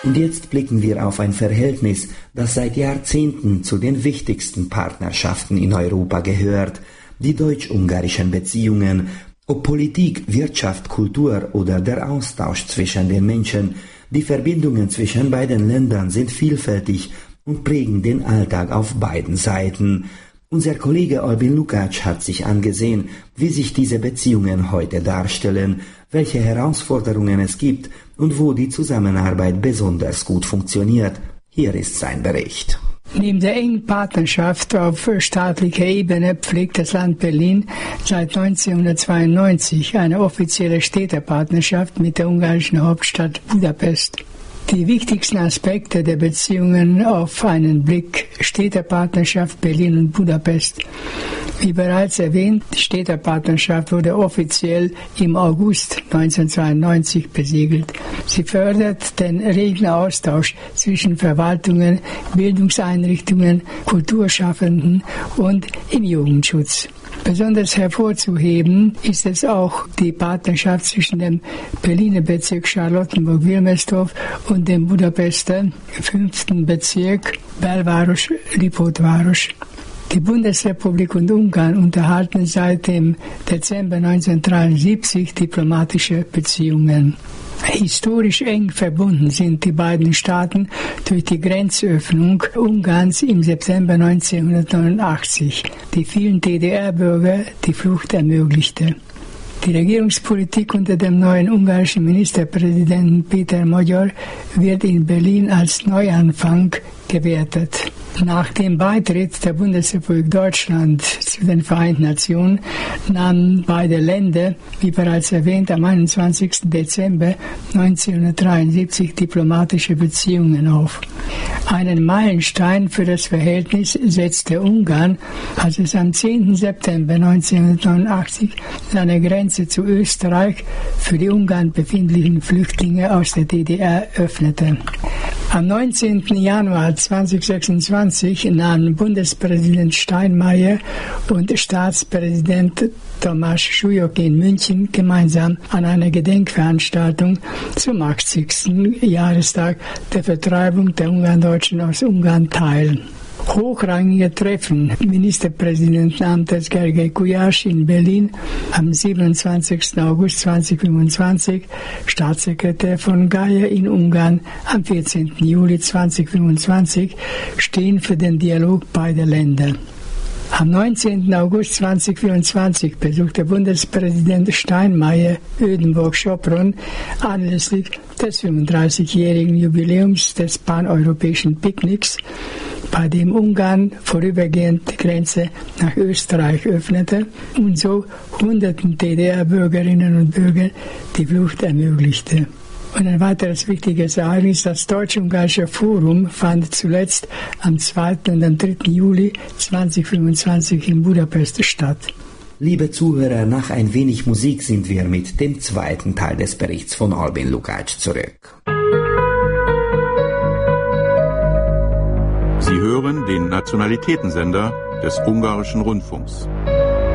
Und jetzt blicken wir auf ein Verhältnis, das seit Jahrzehnten zu den wichtigsten Partnerschaften in Europa gehört, die deutsch-ungarischen Beziehungen, ob Politik, Wirtschaft, Kultur oder der Austausch zwischen den Menschen. Die Verbindungen zwischen beiden Ländern sind vielfältig und prägen den Alltag auf beiden Seiten. Unser Kollege Albin Lukács hat sich angesehen, wie sich diese Beziehungen heute darstellen, welche Herausforderungen es gibt und wo die Zusammenarbeit besonders gut funktioniert. Hier ist sein Bericht. Neben der engen Partnerschaft auf staatlicher Ebene pflegt das Land Berlin seit 1992 eine offizielle Städtepartnerschaft mit der ungarischen Hauptstadt Budapest. Die wichtigsten Aspekte der Beziehungen auf einen Blick: Städtepartnerschaft Berlin und Budapest. Wie bereits erwähnt, die Städtepartnerschaft wurde offiziell im August 1992 besiegelt. Sie fördert den regen Austausch zwischen Verwaltungen, Bildungseinrichtungen, Kulturschaffenden und im Jugendschutz. Besonders hervorzuheben ist es auch die Partnerschaft zwischen dem Berliner Bezirk Charlottenburg-Wilmersdorf und dem Budapester 5. Bezirk Belváros-Lipótváros. Die Bundesrepublik und Ungarn unterhalten seit dem Dezember 1973 diplomatische Beziehungen. Historisch eng verbunden sind die beiden Staaten durch die Grenzöffnung Ungarns im September 1989, die vielen DDR-Bürger die Flucht ermöglichte. Die Regierungspolitik unter dem neuen ungarischen Ministerpräsidenten Péter Magyar wird in Berlin als Neuanfang gewertet. Nach dem Beitritt der Bundesrepublik Deutschland zu den Vereinten Nationen nahmen beide Länder, wie bereits erwähnt, am 21. Dezember 1973 diplomatische Beziehungen auf. Einen Meilenstein für das Verhältnis setzte Ungarn, als es am 10. September 1989 seine Grenze zu Österreich für die Ungarn befindlichen Flüchtlinge aus der DDR öffnete. Am 19. Januar 2026 nahmen Bundespräsident Steinmeier und Staatspräsident Tamás Sujok in München gemeinsam an einer Gedenkveranstaltung zum 80. Jahrestag der Vertreibung der Ungarndeutschen aus Ungarn teil. Hochrangige Treffen Ministerpräsidentenamtes Gergely Gulyás in Berlin am 27. August 2025, Staatssekretär von Geier in Ungarn am 14. Juli 2025 stehen für den Dialog beider Länder. Am 19. August 2024 besuchte Bundespräsident Steinmeier Ödenburg-Schopron anlässlich des 35-jährigen Jubiläums des paneuropäischen Picknicks, bei dem Ungarn vorübergehend die Grenze nach Österreich öffnete und so hunderten DDR-Bürgerinnen und Bürgern die Flucht ermöglichte. Und ein weiteres wichtiges Ereignis, das Deutsch-Ungarische Forum, fand zuletzt am 2. und am 3. Juli 2025 in Budapest statt. Liebe Zuhörer, nach ein wenig Musik sind wir mit dem zweiten Teil des Berichts von Albin Lukács zurück. Sie hören den Nationalitätensender des Ungarischen Rundfunks.